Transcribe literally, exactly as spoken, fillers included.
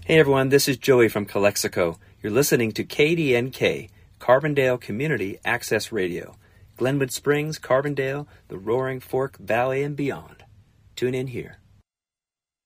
Hey everyone, this is Joey from Calexico. You're listening to K D N K, Carbondale Community Access Radio. Glenwood Springs, Carbondale, the Roaring Fork Valley, and beyond. Tune in here.